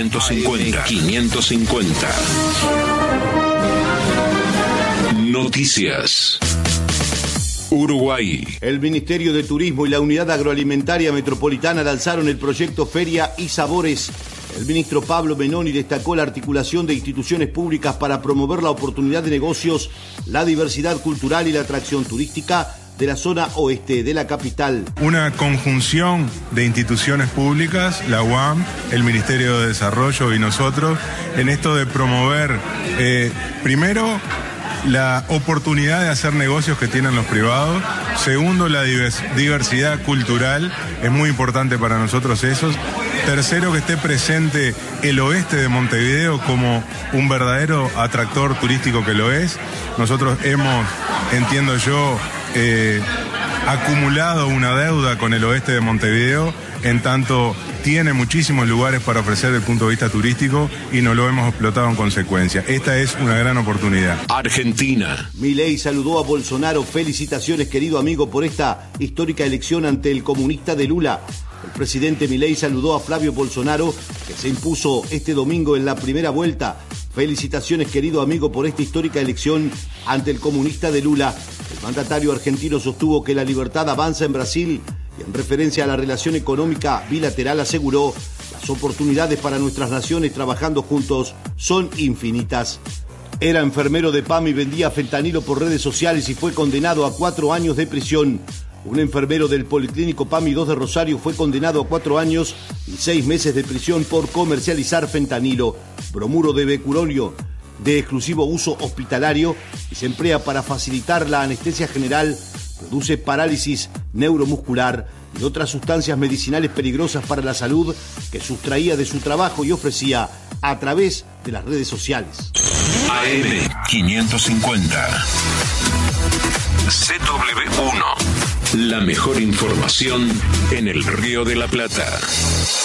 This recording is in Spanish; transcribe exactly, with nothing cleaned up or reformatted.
quinientos cincuenta. quinientos cincuenta. Noticias. Uruguay. El Ministerio de Turismo y la Unidad Agroalimentaria Metropolitana lanzaron el proyecto Feria y Sabores. El ministro Pablo Menoni destacó la articulación de instituciones públicas para promover la oportunidad de negocios, la diversidad cultural y la atracción turística de la zona oeste de la capital. Una conjunción de instituciones públicas, la U A M, el Ministerio de Desarrollo y nosotros, en esto de promover, eh, primero, la oportunidad de hacer negocios que tienen los privados. Segundo, la diversidad cultural, es muy importante para nosotros eso. Tercero, que esté presente el oeste de Montevideo como un verdadero atractor turístico que lo es. Nosotros hemos, entiendo yo, eh, acumulado una deuda con el oeste de Montevideo, en tanto tiene muchísimos lugares para ofrecer desde el punto de vista turístico y no lo hemos explotado en consecuencia. Esta es una gran oportunidad. Argentina. Milei saludó a Bolsonaro. Felicitaciones, querido amigo, por esta histórica elección ante el comunista de Lula. El presidente Milei saludó a Flavio Bolsonaro, que se impuso este domingo en la primera vuelta. Felicitaciones, querido amigo, por esta histórica elección ante el comunista de Lula. El mandatario argentino sostuvo que la libertad avanza en Brasil y en referencia a la relación económica bilateral aseguró: las oportunidades para nuestras naciones trabajando juntos son infinitas. Era enfermero de P A M y vendía fentanilo por redes sociales y fue condenado a cuatro años de prisión. Un enfermero del Policlínico P A M I dos de Rosario fue condenado a cuatro años y seis meses de prisión por comercializar fentanilo, bromuro de becuronio, de exclusivo uso hospitalario, y se emplea para facilitar la anestesia general, produce parálisis neuromuscular y otras sustancias medicinales peligrosas para la salud que sustraía de su trabajo y ofrecía a través de las redes sociales. A M quinientos cincuenta. C W uno. La mejor información en el Río de la Plata.